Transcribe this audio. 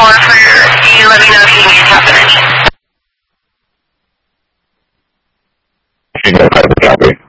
for you. Let me know if you need help in any. She got a copy.